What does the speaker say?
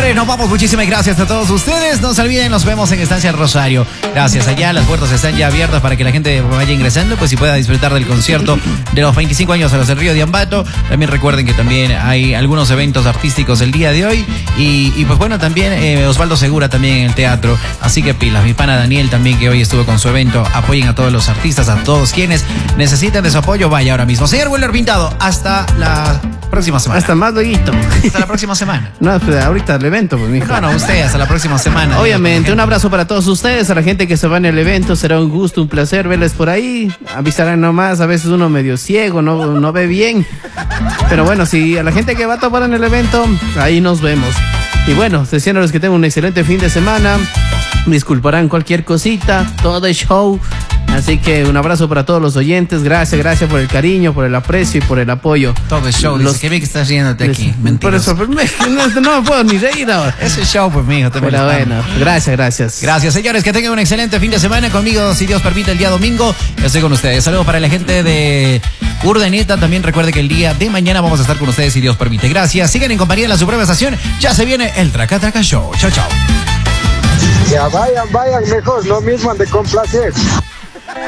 señores, nos vamos. Muchísimas gracias a todos ustedes. No se olviden, nos vemos en Estancia Rosario. Gracias, allá las puertas están ya abiertas para que la gente vaya ingresando, pues y pueda disfrutar del concierto de los 25 años a los del Río de Ambato. También recuerden que también hay algunos eventos artísticos el día de hoy. Y pues bueno, también Osvaldo Segura también en el teatro. Así que pilas, mi pana Daniel también, que hoy estuvo con su evento. Apoyen a todos los artistas, a todos quienes necesiten de su apoyo. Vaya ahora mismo. Señor Weller Pintado, hasta la próxima semana. Hasta más luego. Hasta la próxima semana. No, pues ahorita el evento, pues, mijo. No, usted, hasta la próxima semana. Obviamente, un abrazo para todos ustedes, a la gente que se va en el evento. Será un gusto, un placer verles por ahí. Avisarán nomás, a veces uno medio ciego, no ve bien. Pero bueno, si a la gente que va a topar en el evento, ahí nos vemos. Y bueno, deseándoles que tengan un excelente fin de semana. Disculparán cualquier cosita, todo el show. Así que un abrazo para todos los oyentes. Gracias por el cariño, por el aprecio y por el apoyo. Todo el show. Dice, qué bien que estás riéndote aquí. Por eso, no me puedo ni reír ahora. Ese show, pues, mijo. Pero bueno, gracias. Gracias, señores. Que tengan un excelente fin de semana conmigo, si Dios permite, el día domingo. Estoy con ustedes. Saludos para la gente de Urdaneta. También recuerde que el día de mañana vamos a estar con ustedes, si Dios permite. Gracias. Sigan en compañía de la Suprema Estación. Ya se viene el Traca Traca Show. Chao. Ya vayan, mejor, lo mismo han de complacer.